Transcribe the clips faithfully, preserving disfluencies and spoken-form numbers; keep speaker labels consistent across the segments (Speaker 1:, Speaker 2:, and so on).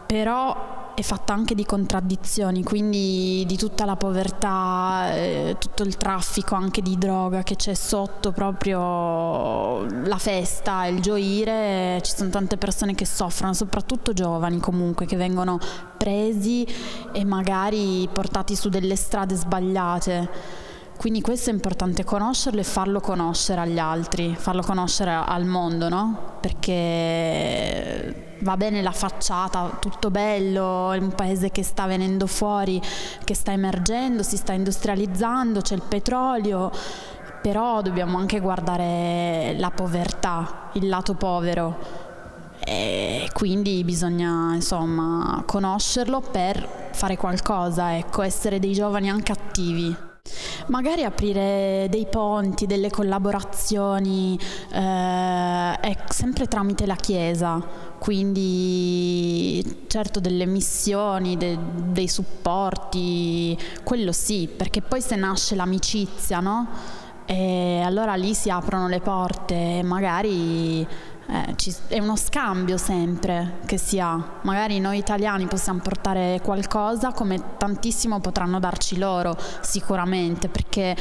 Speaker 1: però è fatta anche di contraddizioni, quindi di tutta la povertà, eh, tutto il traffico anche di droga che c'è sotto proprio la festa, il gioire. Ci sono tante persone che soffrono, soprattutto giovani comunque, che vengono presi e magari portati su delle strade sbagliate. Quindi questo è importante conoscerlo e farlo conoscere agli altri, farlo conoscere al mondo, no? Perché va bene la facciata, tutto bello, è un paese che sta venendo fuori, che sta emergendo, si sta industrializzando, c'è il petrolio, però dobbiamo anche guardare la povertà, il lato povero, e quindi bisogna insomma conoscerlo per fare qualcosa, ecco, essere dei giovani anche attivi. Magari aprire dei ponti, delle collaborazioni, eh, è sempre tramite la Chiesa, quindi certo delle missioni, de, dei supporti, quello sì, perché poi se nasce l'amicizia, no? E allora lì si aprono le porte, magari eh, ci, è uno scambio sempre che si ha, magari noi italiani possiamo portare qualcosa come tantissimo potranno darci loro sicuramente, perché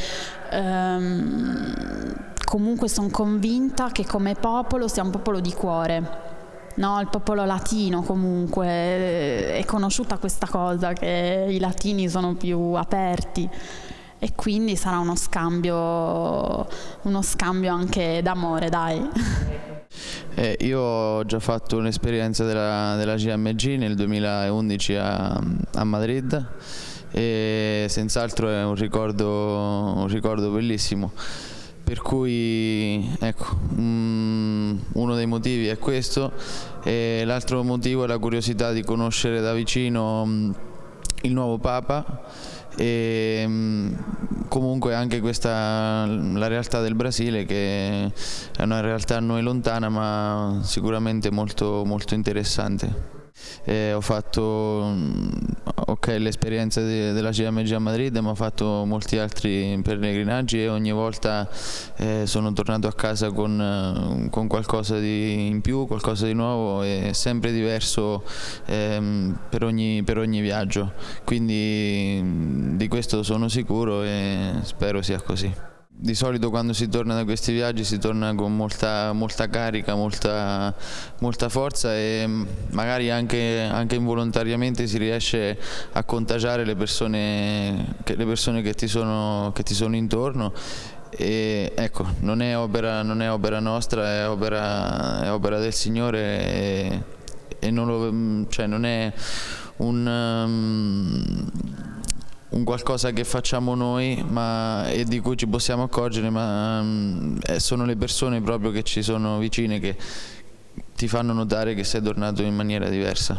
Speaker 1: ehm, comunque sono convinta che come popolo siamo un popolo di cuore. No, il popolo latino comunque è conosciuta questa cosa, che i latini sono più aperti. E quindi sarà uno scambio, uno scambio anche d'amore, dai.
Speaker 2: Eh, io ho già fatto un'esperienza della, della G M G nel duemilaundici a, a Madrid e senz'altro è un ricordo, un ricordo bellissimo. Per cui ecco, um, uno dei motivi è questo, e l'altro motivo è la curiosità di conoscere da vicino um, il nuovo Papa. E comunque anche questa, la realtà del Brasile, che è una realtà a noi lontana ma sicuramente molto, molto interessante. E ho fatto okay, l'esperienza de, della C M G a Madrid, ma ho fatto molti altri pellegrinaggi e ogni volta eh, sono tornato a casa con, con qualcosa di in più, qualcosa di nuovo e sempre diverso ehm, per, ogni, per ogni viaggio, quindi di questo sono sicuro e spero sia così. Di solito quando si torna da questi viaggi si torna con molta, molta carica, molta, molta forza e magari anche, anche involontariamente si riesce a contagiare le persone, che, le persone che, ti sono, che ti sono intorno. E ecco, non è opera, non è opera nostra, è opera, è opera del Signore e, e non, lo, cioè non è un... Um, un qualcosa che facciamo noi ma, e di cui ci possiamo accorgere, ma um, sono le persone proprio che ci sono vicine che ti fanno notare che sei tornato in maniera diversa.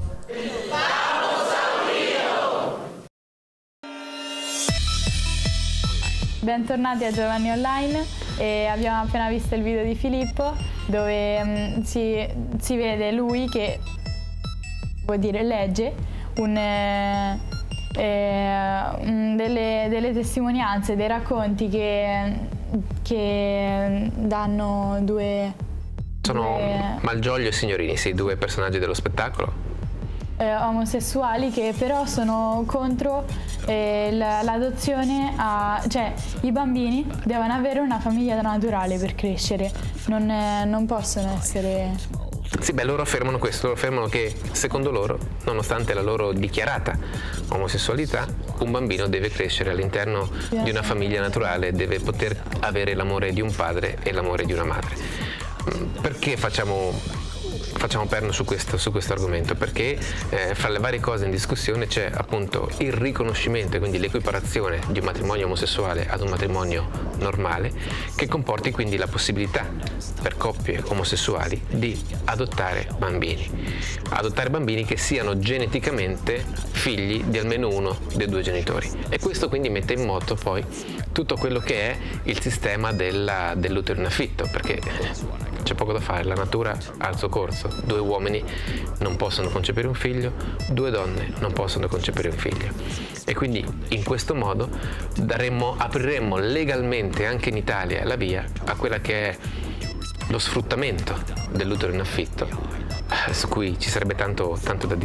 Speaker 3: Bentornati a Giovanni Online e abbiamo appena visto il video di Filippo dove um, si, si vede lui che vuol dire legge un... Eh, Eh, delle, delle testimonianze, dei racconti che, che danno due...
Speaker 4: Sono
Speaker 3: due,
Speaker 4: Malgioglio e Signorini, sì, due personaggi dello spettacolo.
Speaker 3: Eh, omosessuali che però sono contro eh, l'adozione a... cioè i bambini devono avere una famiglia naturale per crescere, non, eh, non possono essere...
Speaker 4: Sì, beh, loro affermano questo, loro affermano che secondo loro, nonostante la loro dichiarata omosessualità, un bambino deve crescere all'interno di una famiglia naturale, deve poter avere l'amore di un padre e l'amore di una madre. Perché facciamo... Facciamo perno su questo, su questo argomento perché eh, fra le varie cose in discussione c'è appunto il riconoscimento e quindi l'equiparazione di un matrimonio omosessuale ad un matrimonio normale, che comporti quindi la possibilità per coppie omosessuali di adottare bambini, adottare bambini che siano geneticamente figli di almeno uno dei due genitori, e questo quindi mette in moto poi tutto quello che è il sistema della, dell'utero in affitto, perché c'è poco da fare, la natura ha il suo corso. Due uomini non possono concepire un figlio, due donne non possono concepire un figlio. E quindi in questo modo daremmo, apriremmo legalmente anche in Italia la via a quella che è lo sfruttamento dell'utero in affitto, su cui ci sarebbe tanto, tanto da dire.